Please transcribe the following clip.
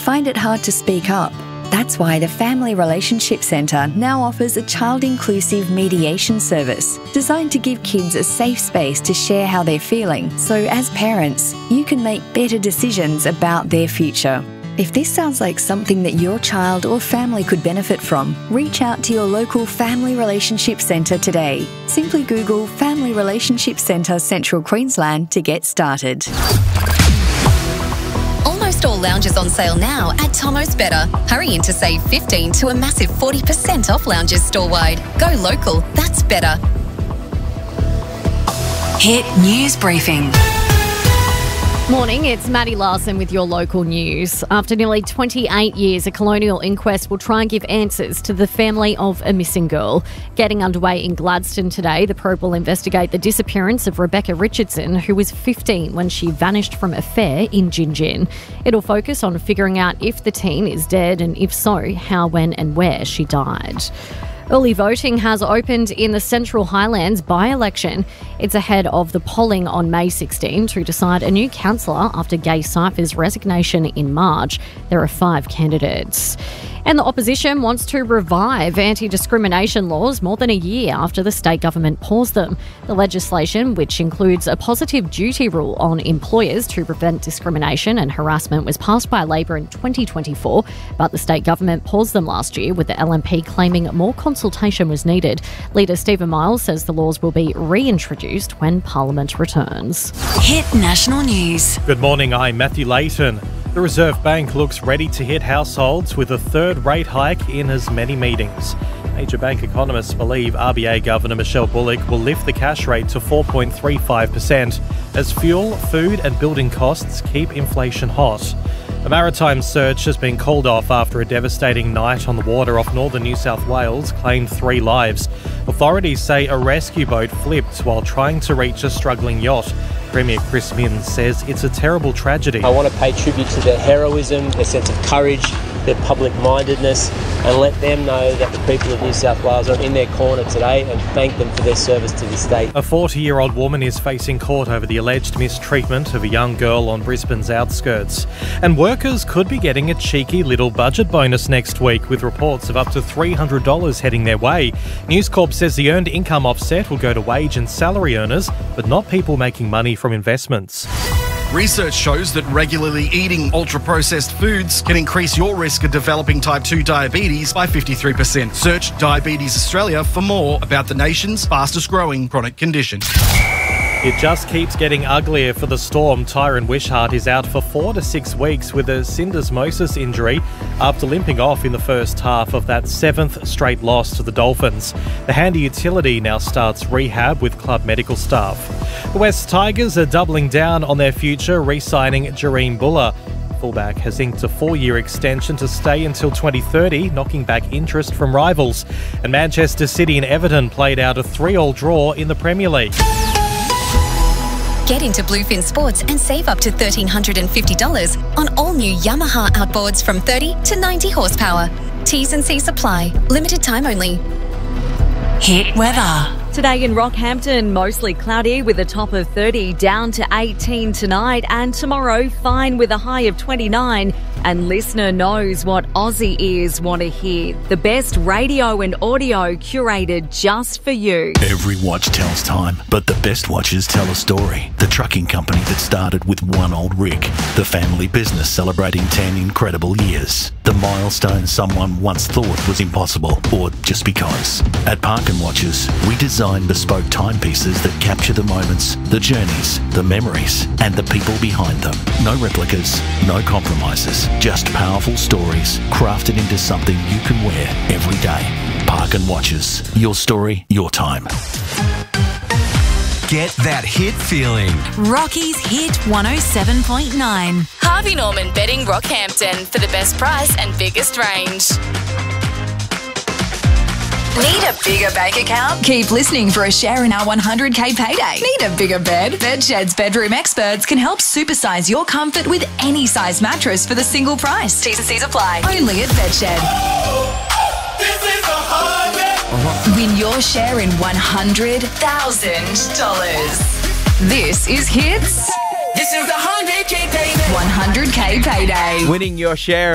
find it hard to speak up. That's why the Family Relationship Centre now offers a child-inclusive mediation service designed to give kids a safe space to share how they're feeling, so as parents, you can make better decisions about their future. If this sounds like something that your child or family could benefit from, reach out to your local Family Relationship Centre today. Simply Google Family Relationship Centre Central Queensland to get started. Almost all lounges on sale now at Tomo's Better. Hurry in to save 15 to a massive 40% off lounges store-wide. Go local, that's better. Hit News Briefing. Morning, it's Maddie Larson with your local news. After nearly 28 years, a colonial inquest will try and give answers to the family of a missing girl. Getting underway in Gladstone today, the probe will investigate the disappearance of Rebecca Richardson, who was 15 when she vanished from a fair in Gin Gin. It'll focus on figuring out if the teen is dead and if so, how, when and where she died. Early voting has opened in the Central Highlands by-election. It's ahead of the polling on May 16 to decide a new councillor after Gai Cypher's resignation in March. There are 5 candidates. And the opposition wants to revive anti-discrimination laws more than a year after the state government paused them. The legislation, which includes a positive duty rule on employers to prevent discrimination and harassment, was passed by Labor in 2024, but the state government paused them last year, with the LNP claiming more consultation was needed. Leader Stephen Miles says the laws will be reintroduced when Parliament returns. Hit National News. Good morning, I'm Matthew Layton. The Reserve Bank looks ready to hit households with a third rate hike in as many meetings. Major bank economists believe RBA Governor Michelle Bullock will lift the cash rate to 4.35% as fuel, food and building costs keep inflation hot. A maritime search has been called off after a devastating night on the water off northern New South Wales claimed 3 lives. Authorities say a rescue boat flipped while trying to reach a struggling yacht. Premier Chris Minns says it's a terrible tragedy. I want to pay tribute to their heroism, their sense of courage, their public-mindedness, and let them know that the people of New South Wales are in their corner today, and thank them for their service to the state. A 40-year-old woman is facing court over the alleged mistreatment of a young girl on Brisbane's outskirts. And workers could be getting a cheeky little budget bonus next week, with reports of up to $300 heading their way. News Corp says the earned income offset will go to wage and salary earners, but not people making money from investments. Research shows that regularly eating ultra-processed foods can increase your risk of developing type 2 diabetes by 53%. Search Diabetes Australia for more about the nation's fastest-growing chronic condition. It just keeps getting uglier for the Storm. Tyron Wishart is out for 4 to 6 weeks with a syndesmosis injury after limping off in the first half of that 7th straight loss to the Dolphins. The handy utility now starts rehab with club medical staff. The West Tigers are doubling down on their future, re-signing Jareen Buller. Fullback has inked a 4-year extension to stay until 2030, knocking back interest from rivals. And Manchester City and Everton played out a 3-3 draw in the Premier League. Get into Bluefin Sports and save up to $1,350 on all new Yamaha outboards from 30 to 90 horsepower. T's and C's apply. Limited time only. Hit weather. Today in Rockhampton, mostly cloudy with a top of 30, down to 18 tonight, and tomorrow fine with a high of 29. And listener knows what Aussie ears want to hear. The best radio and audio curated just for you. Every watch tells time, but the best watches tell a story. The trucking company that started with one old rig. The family business celebrating 10 incredible years. The milestone someone once thought was impossible, or just because. At Parkin Watches, we design bespoke timepieces that capture the moments, the journeys, the memories, and the people behind them. No replicas, no compromises, just powerful stories crafted into something you can wear every day. Parkin Watches. Your story, your time. Get that hit feeling. Rocky's Hit 107.9. Harvey Norman Betting Rockhampton for the best price and biggest range. Need a bigger bank account? Keep listening for a share in our 100k payday. Need a bigger bed? Bedshed's bedroom experts can help supersize your comfort with any size mattress for the single price. T's and C's apply. Only at Bedshed. Win your share in $100,000. This is Hits. This is the 100k payday. 100k payday. Winning your share